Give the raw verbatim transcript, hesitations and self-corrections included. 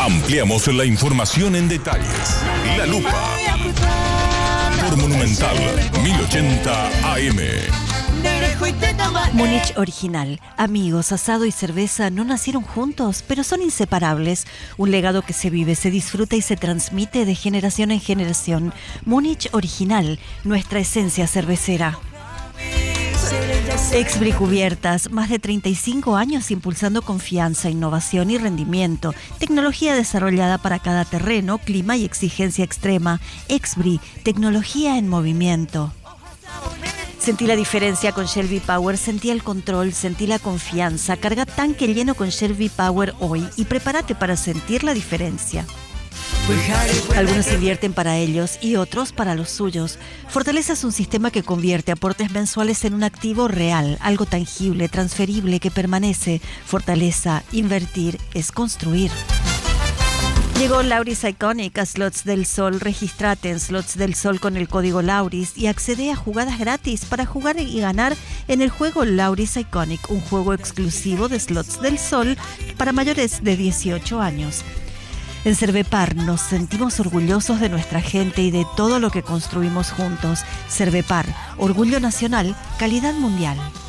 Ampliamos la información en detalles. La Lupa. Por Monumental mil ochenta A M. Múnich Original. Amigos, asado y cerveza no nacieron juntos, pero son inseparables. Un legado que se vive, se disfruta y se transmite de generación en generación. Múnich Original, nuestra esencia cervecera. Exbri Cubiertas, más de treinta y cinco años impulsando confianza, innovación y rendimiento. Tecnología desarrollada para cada terreno, clima y exigencia extrema. Exbri, tecnología en movimiento. Sentí la diferencia con Shell V-Power, sentí el control, sentí la confianza. Carga tanque lleno con Shell V-Power hoy y prepárate para sentir la diferencia. Algunos invierten para ellos y otros para los suyos. Fortaleza es un sistema que convierte aportes mensuales en un activo real, algo tangible, transferible, que permanece. Fortaleza, invertir, es construir. Llegó Lauris Iconic a Slots del Sol. Regístrate en Slots del Sol con el código Lauris y accede a jugadas gratis para jugar y ganar en el juego Lauris Iconic, un juego exclusivo de Slots del Sol para mayores de dieciocho años. En Cervepar nos sentimos orgullosos de nuestra gente y de todo lo que construimos juntos. Cervepar, orgullo nacional, calidad mundial.